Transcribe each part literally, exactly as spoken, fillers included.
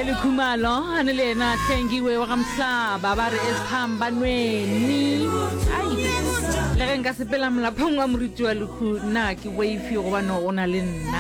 Kelly Khumalo ane le ena thengiwe wa kamhlaba ba re esiphambanweni ai le re nka sepela molaphong wa moriti wa lekhu nna ke wave go bana ona le nna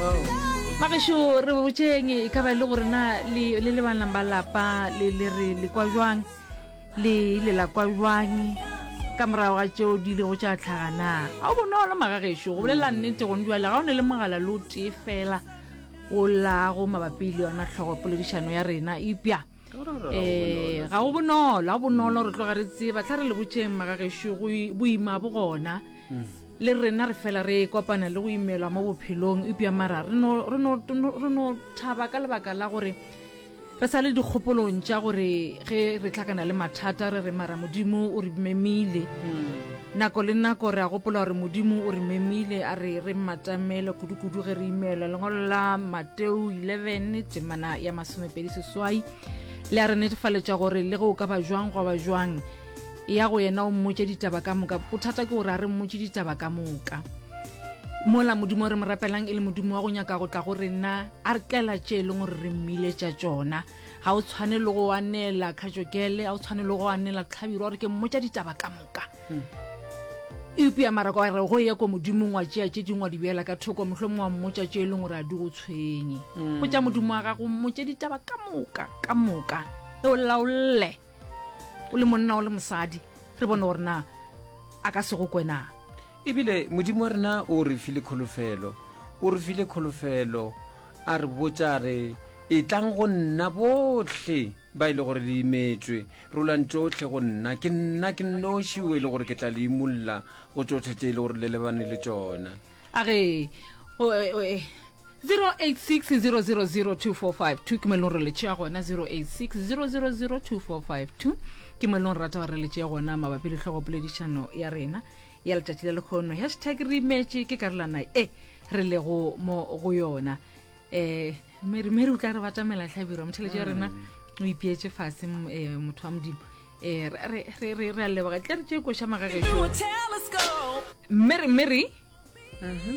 magesho re botseng e ka ba le gore na le le bana ba lapa le le re le kwa jwang le le la kwa jwang ka mora wa tšeo di le go tša tlhagana a bona la magesho go bolela nnete go ndwa la ga one le mogala lo te fela o la go mabapile ona tlhogo poledišano ya rena ipya eh ga go bonolo ga bonolo re tloga re tseba tla re le botšeng magagesho go boima bogona le rena re fela re kopana le go imelwa mo bophelong ipya mara re no re no re no thaba ka lebaka la gore re sa le dikgopolong tša gore ge re tlhakana le mathata re re mara modimo o re memile nako le nako re a gopola gore modimo o re memile a re re matamela kudu-kudu ge re imela lengolo la Mateo eleven temana ya masomepedi seswai le a re netefaletša gore le go ka ba jwang go ba jwang ya go yena o mmotše ditaba ka moka bothata ke gore a re mmotše ditaba ka moka mola modimo re mo rapelang e le modimo wa go nyaka go tla go rena a re tlela tše e leng gore re mmile tša tšona ga o tshwane le go anela kajokele ga o tshwane le go anela tlhabiro gore ke mmotša ditaba ka moka ipya mara kwa re go ya ko modimo wa tšea tše dingwe di bela ka thoko mohlomong wa mmotša tše e leng gore a di go tshwenye go tša modimo wa gago mmotše ditaba ka moka ka moka e o laolle o le monna o le mosadi re bone gore na a ka se go kwena ebile modimo wa rena o re file kholofelo o re file kholofelo a re botša re e tlang go nna botlhe ba ile gore le imetswe rolang tsotlhe go nna ke nna ke nnošiwe e le gore ke tla le imolla go tsotlhe tše e le gore le lebane le tšona a ge zero eight six zero zero zero two four five two ke mo e leng gore le tšea gona zero eight six zero zero zero two four five two ke mo e leng rata gore le tšea gona mabapi le tlhogo poledišano ya rena ya letšatši le lekgono hashtag re imetše ke karolana e re lego mo go yona um mere mere o tla re batamela tlhabiro motheletše ya rena o ipeetse fase motho wa modimo um re a leboga tle re tše koša magagesho mere mere